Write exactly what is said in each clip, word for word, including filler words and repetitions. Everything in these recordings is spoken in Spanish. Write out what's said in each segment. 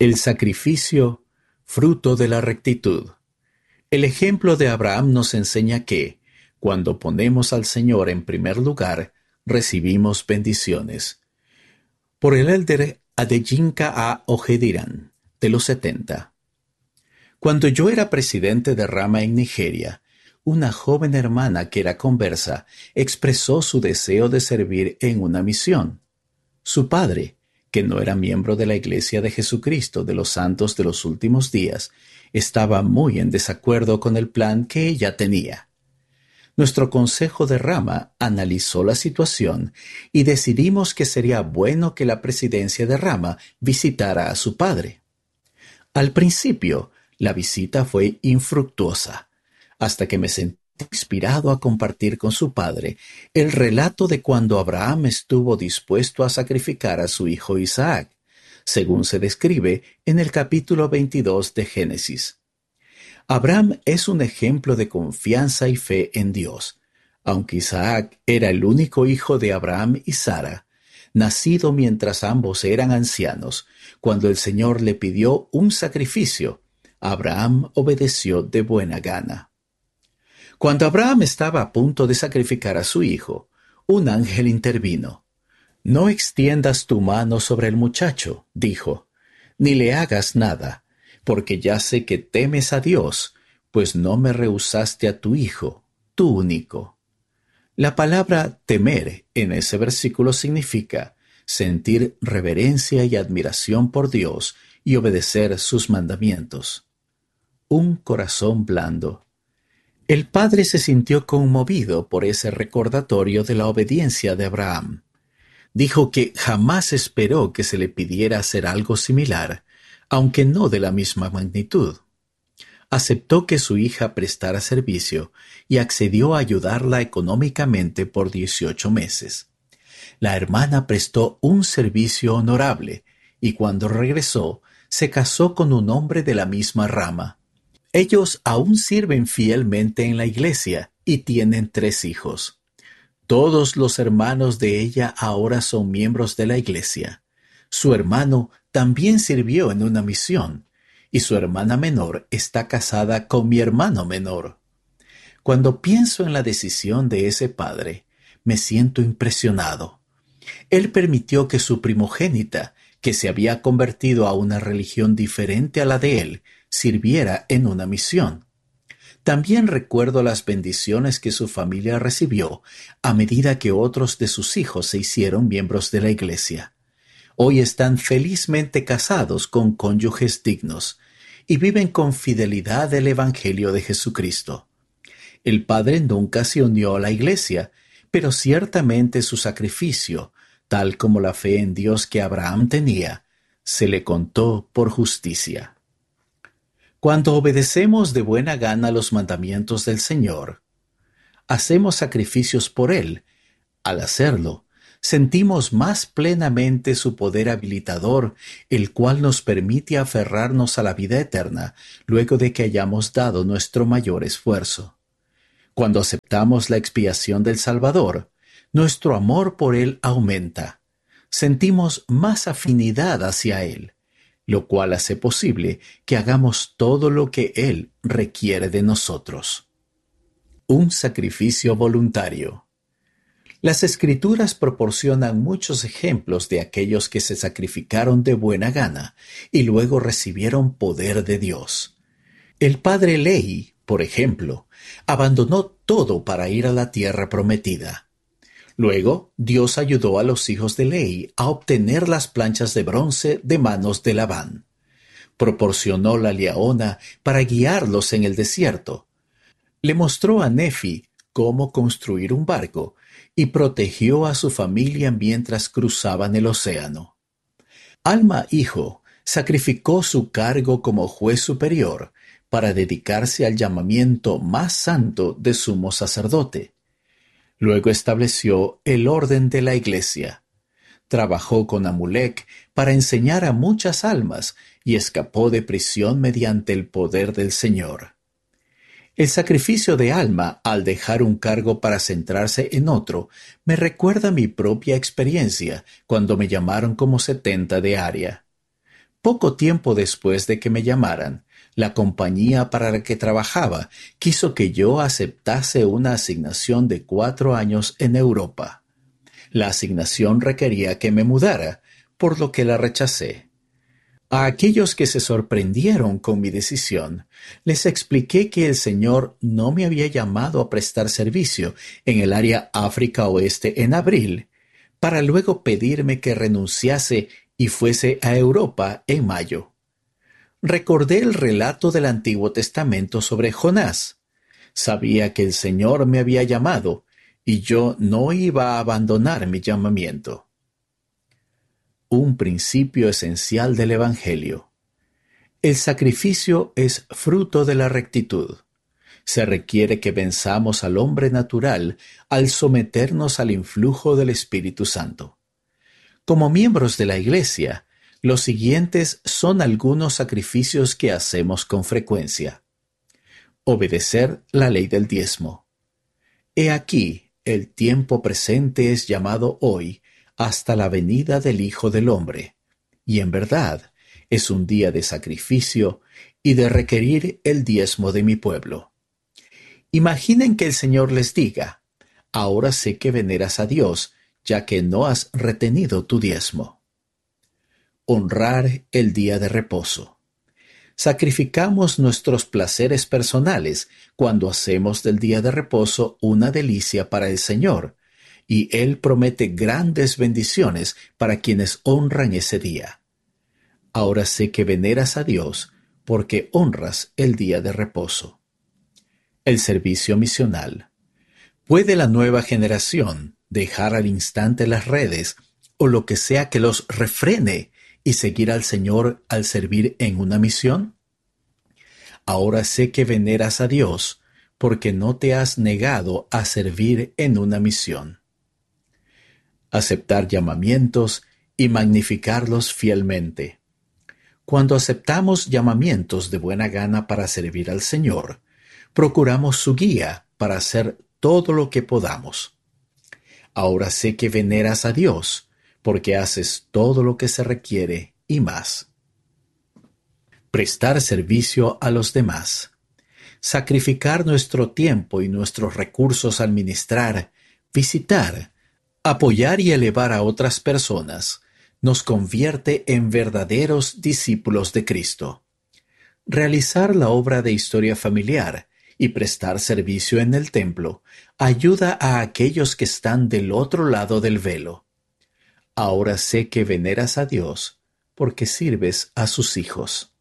El sacrificio, fruto de la rectitud. El ejemplo de Abraham nos enseña que, cuando ponemos al Señor en primer lugar, recibimos bendiciones. Por el elder Adeyinka A. Ojediran, de los setenta. Cuando yo era presidente de Rama en Nigeria, una joven hermana que era conversa expresó su deseo de servir en una misión. Su padre, que no era miembro de la Iglesia de Jesucristo de los Santos de los Últimos Días, estaba muy en desacuerdo con el plan que ella tenía. Nuestro consejo de Rama analizó la situación y decidimos que sería bueno que la presidencia de Rama visitara a su padre. Al principio, la visita fue infructuosa, hasta que me sentí inspirado a compartir con su padre el relato de cuando Abraham estuvo dispuesto a sacrificar a su hijo Isaac, según se describe en el capítulo veintidós de Génesis. Abraham es un ejemplo de confianza y fe en Dios, aunque Isaac era el único hijo de Abraham y Sara, nacido mientras ambos eran ancianos. Cuando el Señor le pidió un sacrificio, Abraham obedeció de buena gana. Cuando Abraham estaba a punto de sacrificar a su hijo, un ángel intervino. «No extiendas tu mano sobre el muchacho», dijo, «ni le hagas nada, porque ya sé que temes a Dios, pues no me rehusaste a tu hijo, tu único». La palabra temer en ese versículo significa sentir reverencia y admiración por Dios y obedecer sus mandamientos. Un corazón blando. El padre se sintió conmovido por ese recordatorio de la obediencia de Abraham. Dijo que jamás esperó que se le pidiera hacer algo similar, aunque no de la misma magnitud. Aceptó que su hija prestara servicio y accedió a ayudarla económicamente por dieciocho meses. La hermana prestó un servicio honorable y cuando regresó, se casó con un hombre de la misma rama. Ellos aún sirven fielmente en la iglesia y tienen tres hijos. Todos los hermanos de ella ahora son miembros de la iglesia. Su hermano también sirvió en una misión, y su hermana menor está casada con mi hermano menor. Cuando pienso en la decisión de ese padre, me siento impresionado. Él permitió que su primogénita, que se había convertido a una religión diferente a la de él, sirviera en una misión. También recuerdo las bendiciones que su familia recibió a medida que otros de sus hijos se hicieron miembros de la iglesia. Hoy están felizmente casados con cónyuges dignos y viven con fidelidad el Evangelio de Jesucristo. El padre nunca se unió a la iglesia, pero ciertamente su sacrificio, tal como la fe en Dios que Abraham tenía, se le contó por justicia. Cuando obedecemos de buena gana los mandamientos del Señor, hacemos sacrificios por Él. Al hacerlo, sentimos más plenamente su poder habilitador, el cual nos permite aferrarnos a la vida eterna luego de que hayamos dado nuestro mayor esfuerzo. Cuando aceptamos la expiación del Salvador, nuestro amor por Él aumenta. Sentimos más afinidad hacia Él, lo cual hace posible que hagamos todo lo que Él requiere de nosotros. Un sacrificio voluntario. Las Escrituras proporcionan muchos ejemplos de aquellos que se sacrificaron de buena gana y luego recibieron poder de Dios. El padre Lehi, por ejemplo, abandonó todo para ir a la tierra prometida. Luego, Dios ayudó a los hijos de Lehi a obtener las planchas de bronce de manos de Labán. Proporcionó la liaona para guiarlos en el desierto. Le mostró a Nefi cómo construir un barco y protegió a su familia mientras cruzaban el océano. Alma hijo sacrificó su cargo como juez superior para dedicarse al llamamiento más santo de sumo sacerdote. Luego estableció el orden de la iglesia. Trabajó con Amulek para enseñar a muchas almas y escapó de prisión mediante el poder del Señor. El sacrificio de Alma al dejar un cargo para centrarse en otro me recuerda mi propia experiencia cuando me llamaron como setenta de área. Poco tiempo después de que me llamaran, la compañía para la que trabajaba quiso que yo aceptase una asignación de cuatro años en Europa. La asignación requería que me mudara, por lo que la rechacé. A aquellos que se sorprendieron con mi decisión, les expliqué que el Señor no me había llamado a prestar servicio en el área África Oeste en abril, para luego pedirme que renunciase y fuese a Europa en mayo. Recordé el relato del Antiguo Testamento sobre Jonás. Sabía que el Señor me había llamado y yo no iba a abandonar mi llamamiento. Un principio esencial del Evangelio. El sacrificio es fruto de la rectitud. Se requiere que venzamos al hombre natural al someternos al influjo del Espíritu Santo. Como miembros de la Iglesia, los siguientes son algunos sacrificios que hacemos con frecuencia. Obedecer la ley del diezmo. He aquí, el tiempo presente es llamado hoy hasta la venida del Hijo del Hombre, y en verdad es un día de sacrificio y de requerir el diezmo de mi pueblo. Imaginen que el Señor les diga, ahora sé que veneras a Dios, ya que no has retenido tu diezmo. Honrar el día de reposo. Sacrificamos nuestros placeres personales cuando hacemos del día de reposo una delicia para el Señor, y Él promete grandes bendiciones para quienes honran ese día. Ahora sé que veneras a Dios porque honras el día de reposo. El servicio misional. ¿Puede la nueva generación dejar al instante las redes o lo que sea que los refrene y seguir al Señor al servir en una misión? Ahora sé que veneras a Dios porque no te has negado a servir en una misión. Aceptar llamamientos y magnificarlos fielmente. Cuando aceptamos llamamientos de buena gana para servir al Señor, procuramos su guía para hacer todo lo que podamos. Ahora sé que veneras a Dios, porque haces todo lo que se requiere y más. Prestar servicio a los demás. Sacrificar nuestro tiempo y nuestros recursos al ministrar, visitar, apoyar y elevar a otras personas nos convierte en verdaderos discípulos de Cristo. Realizar la obra de historia familiar y prestar servicio en el templo ayuda a aquellos que están del otro lado del velo. Ahora sé que veneras a Dios porque sirves a sus hijos.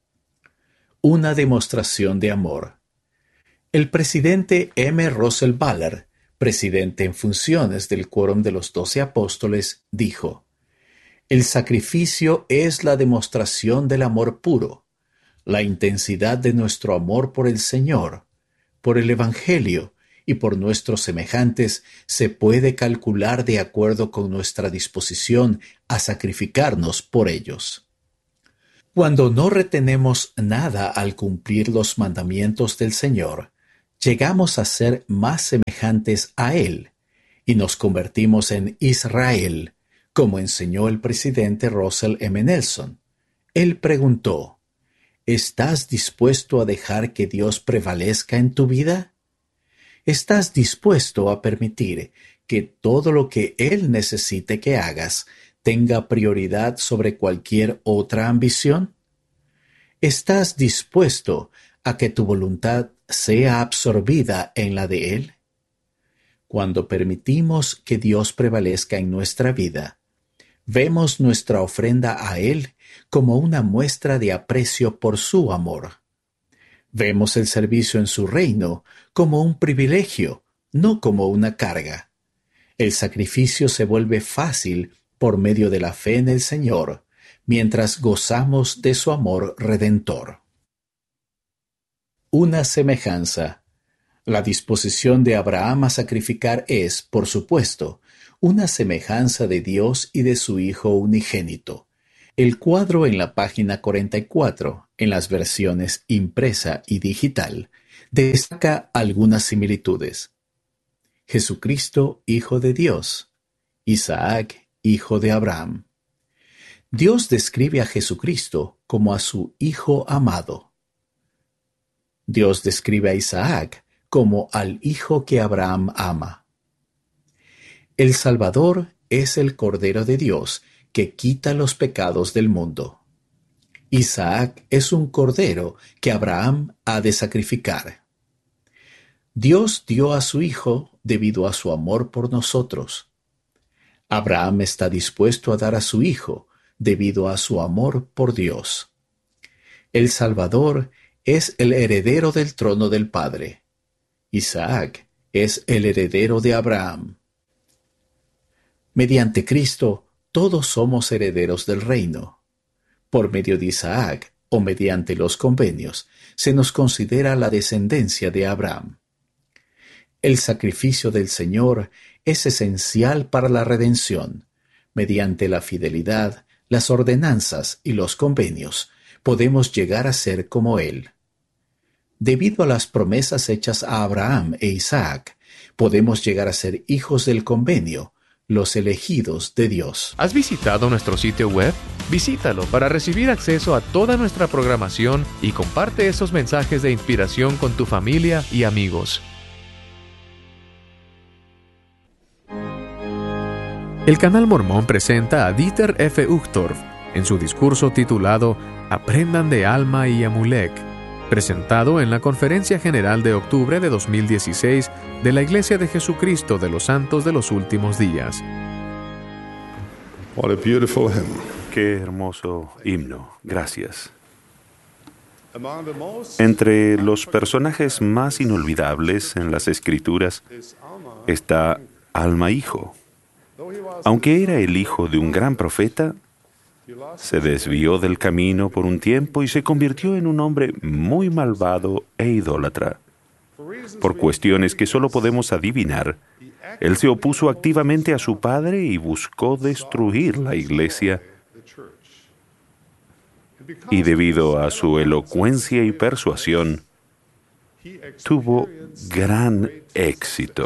Una demostración de amor. El presidente M. Russell Ballard, presidente en funciones del Quórum de los Doce Apóstoles, dijo: el sacrificio es la demostración del amor puro, la intensidad de nuestro amor por el Señor, por el Evangelio y por nuestros semejantes se puede calcular de acuerdo con nuestra disposición a sacrificarnos por ellos. Cuando no retenemos nada al cumplir los mandamientos del Señor, llegamos a ser más semejantes a Él y nos convertimos en Israel, como enseñó el presidente Russell M. Nelson. Él preguntó: ¿estás dispuesto a dejar que Dios prevalezca en tu vida? ¿Estás dispuesto a permitir que todo lo que Él necesite que hagas tenga prioridad sobre cualquier otra ambición? ¿Estás dispuesto a que tu voluntad sea absorbida en la de Él? Cuando permitimos que Dios prevalezca en nuestra vida, vemos nuestra ofrenda a Él como una muestra de aprecio por su amor. Vemos el servicio en su reino como un privilegio, no como una carga. El sacrificio se vuelve fácil por medio de la fe en el Señor, mientras gozamos de su amor redentor. Una semejanza. La disposición de Abraham a sacrificar es, por supuesto, una semejanza de Dios y de su Hijo unigénito. El cuadro en la página cuarenta y cuatro, en las versiones impresa y digital, destaca algunas similitudes. Jesucristo, Hijo de Dios. Isaac, hijo de Abraham. Dios describe a Jesucristo como a su Hijo amado. Dios describe a Isaac como al hijo que Abraham ama. El Salvador es el Cordero de Dios que quita los pecados del mundo. Isaac es un cordero que Abraham ha de sacrificar. Dios dio a su Hijo debido a su amor por nosotros. Abraham está dispuesto a dar a su Hijo debido a su amor por Dios. El Salvador es el heredero del trono del Padre. Isaac es el heredero de Abraham. Mediante Cristo, todos somos herederos del reino. Por medio de Isaac, o mediante los convenios, se nos considera la descendencia de Abraham. El sacrificio del Señor es esencial para la redención. Mediante la fidelidad, las ordenanzas y los convenios, podemos llegar a ser como Él. Debido a las promesas hechas a Abraham e Isaac, podemos llegar a ser hijos del convenio, los elegidos de Dios. ¿Has visitado nuestro sitio web? Visítalo para recibir acceso a toda nuestra programación y comparte esos mensajes de inspiración con tu familia y amigos. El Canal Mormón presenta a Dieter F. Uchtdorf en su discurso titulado Aprendan de Alma y Amulek, presentado en la Conferencia General de octubre de dos mil dieciséis de la Iglesia de Jesucristo de los Santos de los Últimos Días. What a beautiful hymn. Qué hermoso himno. Gracias. Entre los personajes más inolvidables en las Escrituras está Alma Hijo. Aunque era el hijo de un gran profeta, se desvió del camino por un tiempo y se convirtió en un hombre muy malvado e idólatra. Por cuestiones que solo podemos adivinar, él se opuso activamente a su padre y buscó destruir la iglesia. Y debido a su elocuencia y persuasión, tuvo gran éxito.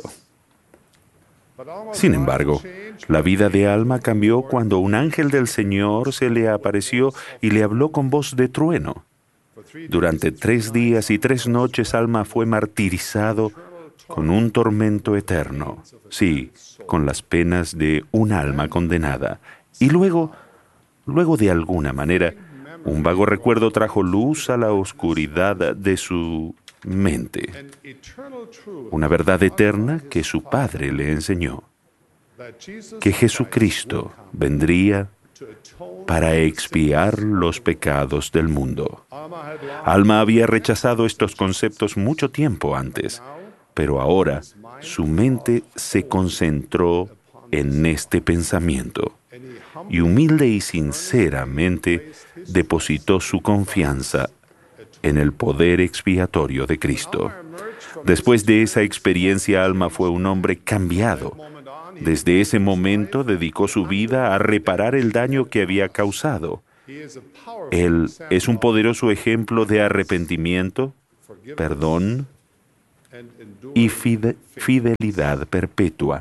Sin embargo, la vida de Alma cambió cuando un ángel del Señor se le apareció y le habló con voz de trueno. Durante tres días y tres noches Alma fue martirizado con un tormento eterno, sí, con las penas de un alma condenada. Y luego, luego de alguna manera, un vago recuerdo trajo luz a la oscuridad de su mente. Una verdad eterna que su padre le enseñó, que Jesucristo vendría para expiar los pecados del mundo. Alma había rechazado estos conceptos mucho tiempo antes, pero ahora su mente se concentró en este pensamiento y humilde y sinceramente depositó su confianza en el poder expiatorio de Cristo. Después de esa experiencia, Alma fue un hombre cambiado. Desde ese momento dedicó su vida a reparar el daño que había causado. Él es un poderoso ejemplo de arrepentimiento, perdón y fide- fidelidad perpetua.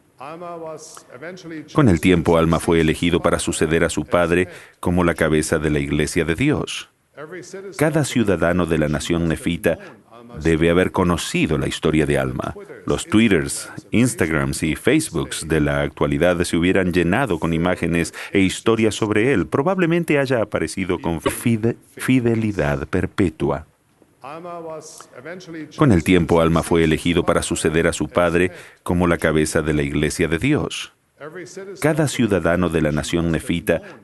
Con el tiempo, Alma fue elegido para suceder a su padre como la cabeza de la Iglesia de Dios. Cada ciudadano de la nación nefita debe haber conocido la historia de Alma. Los Twitters, Instagrams y Facebooks de la actualidad se hubieran llenado con imágenes e historias sobre él. Probablemente haya aparecido con fide- fidelidad perpetua. Con el tiempo, Alma fue elegido para suceder a su padre como la cabeza de la Iglesia de Dios. Cada ciudadano de la nación nefita